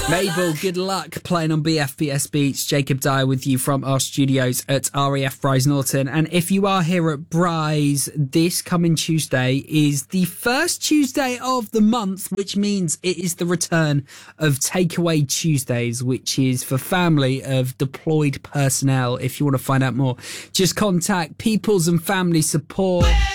Mabel, good luck playing on BFBS Beach. Jacob Dyer with you from our studios at RAF Bryce Norton. And if you are here at Bryce, this coming Tuesday is the first Tuesday of the month, which means it is the return of Takeaway Tuesdays, which is for family of deployed personnel. If you want to find out more, just contact Peoples and Family Support.